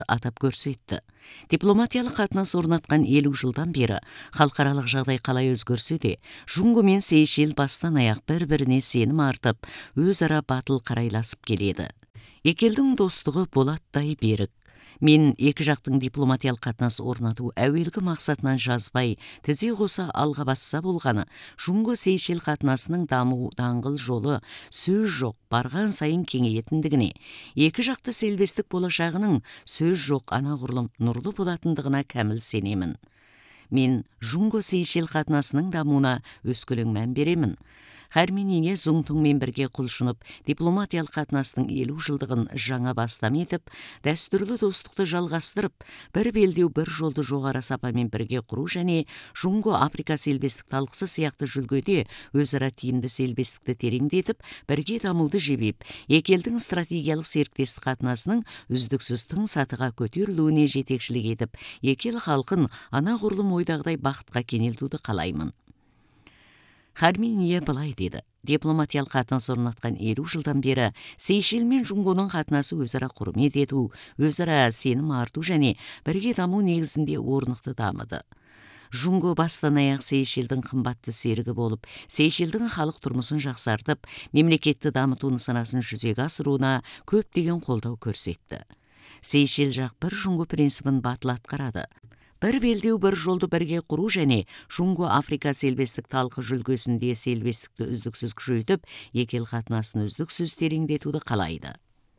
атап көрсетті. Дипломатиялық қатынас орнатқан 50 жылдан бері халықаралық жағдай қалай өзгерсе де, Жунго мен Сейшел бастан аяқ бір-біріне сенім артып, өзара батыл қарайласып келеді. Екі елдің достығы болаттай берік. Мен екі жақтың дипломатиялық қатынас орнату әуелгі мақсатынан жазбай, тізе қоса алға басса болғаны, Жунго Сейшел қатынасының даму даңғыл жолы сөз жоқ, барған сайын кеңейетіндігіне, екі жақты селбестік болашағының сөз жоқ анағұрлым нұрлы болатындығына кәміл сенемін. Мен Жунго Сейшел қатынасының дамуына өскелең мән беремін. Хармения Зуңтуңмен бірге құлшынып, дипломатиялық қатынастың 50 жылдығын жаңа бастам етіп, дәстүрлі достықты жалғастырып, бір белдеу бір жолды жоғары сапамен бірге құру және Жунго Африка селбестік талқысы сияқты жүлгеде өзара тиімді селбестікті тереңдетіп, бірге дамуды жебеп, екі елдің стратегиялық серіктестік қатынасының үздіксіз тың сатыға көтерілуіне жетекшілік етіп, екі ел халқын анағұрлым ойдағыдай бақытқа кенелтуді қалаймын. Хармения былай деді. Дипломатиялық қатынас орнатқан 50 жылдан бері Сейшел мен Жунгоның қатынасы өзара құрмет ету, өзара сенім арту және бірге даму негізінде орнықты дамыды. Жунго бастан аяқ Сейшелдің қымбатты серігі болып, Сейшелдің халық тұрмысын жақсартып, мемлекетті дамыту нысанасын жүзеге асыруына көптеген қолдау көрсетті. Сейшел жақ бір Жунго принципін батыл атқарады. Бір белдеу бір жолды бірге құру және Жунго Африка селбестік талқы жүлгесінде селбестікті үздіксіз күшейтіп, екі ел қатынасын үздіксіз тереңдетуді қалайды.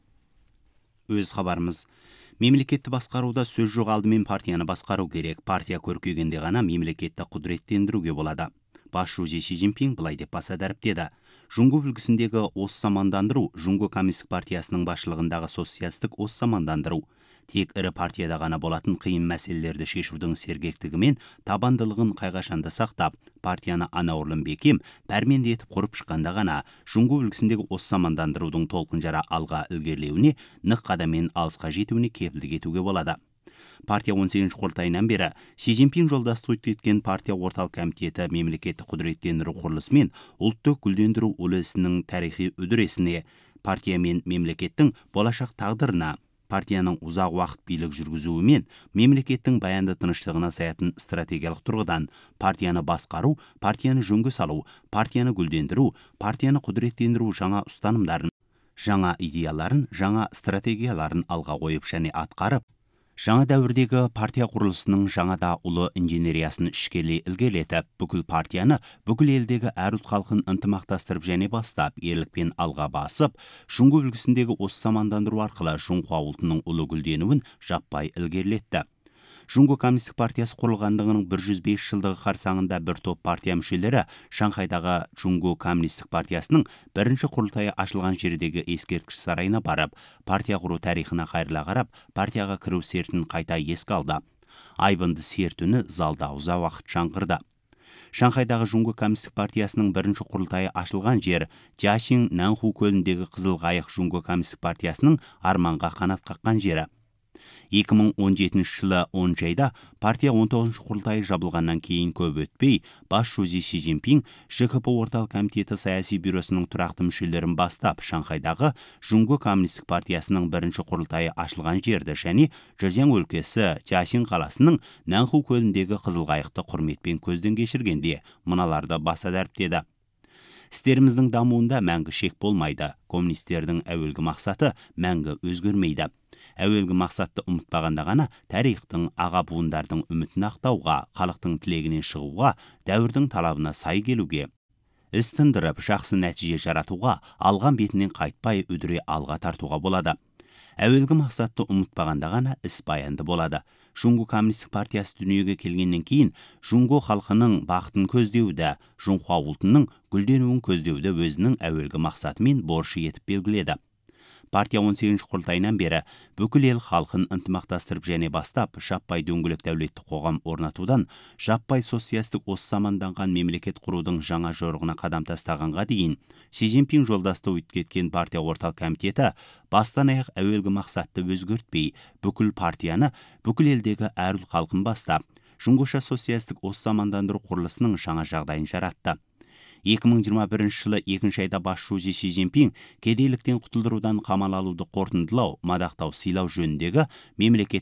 Өз хабарымыз. Мемлекетті басқаруда сөз жоқ, алдымен партияны басқару керек. Партия көркейгенде ғана мемлекетті құдіреттендіруге болады. Басшысы Си Цзиньпин былай деп баса дәріптеді. Жунго үлгісіндегі осы замандандыру, Жунго коммунистік партиясының басшылығындағы социалистік осы замандандыру. Тек ірі партияда ғана болатын қиын мәселелерді шешудің сергектігі мен табандылығын қайғашанда сақтап, партияны анағұрлым бекем, пәрменді етіп құрып шыққанда ғана Жунго үлгісіндегі осы замандандырудың толқын жара алға ілгерілеуіне, нық қадаммен алысқа жетуіне кепілдік етуге болады. Партия 18 құрылтайынан бері Си Цзиньпин жолдасты өткізген партия орталық комитеті мемлекетті құдіреттендіру құрылысы мен ұлтты гүлдендіру үлесінің тарихи үдерісіне, партия мен мемлекеттің болашақ тағдырына, партияның ұзақ уақыт билік жүргізуі мен мемлекеттің баянды тыныштығына саятын стратегиялық тұрғыдан партияны басқару, партияны жөнге салу, партияны гүлдендіру, партияны құдіреттендіру жаңа ұстанымдарын, жаңа идеяларын, жаңа стратегияларын алға қойып және атқарып, жаңа дәуірдегі партия құрылысының жаңа да ұлы инженериясын ішкелей ілгерілетіп, бүкіл партияны бүкіл елдегі әр ұлт халқын ынтымақтастырып және бастап, ерлікпен алға басып, Жунго үлгісіндегі осы замандандыру арқылы Жунхуа ұлтының ұлы гүлденуін жаппай ілгерілетті. Жунго коммунистік партиясы құрылғандығының 105 жылдығы қарсаңында бір топ партия мүшелері Шанхайдағы Жунго коммунистік партиясының бірінші құрылтайы ашылған жердегі ескерткіш сарайына барып, партия құру тарихына қайырыла қарап, партияға кіру сертін қайта еске алды. Айбынды сертүні залда ұзақ уақыт жаңғырды. Шанхайдағы Жунго коммунистік партиясының бірінші құрылтайы ашылған жер Jiaxing Нанху көліндегі Қызыл қайық Жунго коммунистік партиясының арманға қанат қаққан жері. 2017 жылы 10 айда партия 19 құрылтайы жабылғаннан кейін көп өтпей, басшысы Си Цзиньпин ЖКП орталық комитеті саяси бюросының тұрақты мүшелерін бастап, Шанхайдағы Жунго коммунистік партиясының бірінші құрылтайы ашылған жерді және Зhejiang өлкесі Jiaxing қаласының Нанху көліндегі Қызыл қайықты құрметпен көзден кешіргенде мыналарды баса дәріптеді. Істеріміздің дамуында мәңгі шек болмайды. Коммунистердің әуелгі мақсаты мәңгі өзгермейді. Әуелгі мақсатты ұмытпағанда ғана тарихтың, аға буындардың үмітін ақтауға, халықтың тілегінен шығуға, дәуірдің талабына сай келуге, іс тындырып, жақсы нәтиже жаратуға, алған бетінен қайтпай үдіре алға тартуға болады. Әуелгі мақсатты ұмытпағанда ғана іс баянды болады. Жунго коммунистік партиясы дүниеге келгеннен кейін Жунго халқының бақытын көздеуді, Жунхуа ұлтының гүлденуін көздеуді өзінің әуелгі мақсаты мен борышы етіп белгіледі. Партия 18 құрылтайынан бері бүкіл ел халқын ынтымақтастырып және бастап, жаппай дөңгелек дәулетті қоғам орнатудан, жаппай социалистік осы заманданған мемлекет құрудың жаңа жорығына қадам тастағанға дейін, Си Цзиньпин жолдасты өткеткен партия орталық комитеті бастан аяқ әуелгі мақсатты өзгертпей, бүкіл партияны, бүкіл елдегі әр ұлт халқын бастап, Жунгоша социалистік осы замандандыру құрылысының жаңа жағдайын жаратты. 2021 жылы 2 айда баш шүүжі Си Цзиньпин кедейліктен құтылдырудан қамал алуды қорытындылау, мадақтау, сыйлау жөніндегі мемлекет